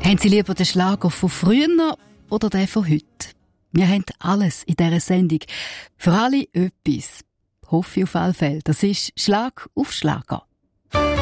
Haben Sie lieber den Schlager von früher oder den von heute? Wir haben alles in dieser Sendung. Für alle etwas. Hoffe ich auf alle Fälle. Das ist Schlag auf Schlager.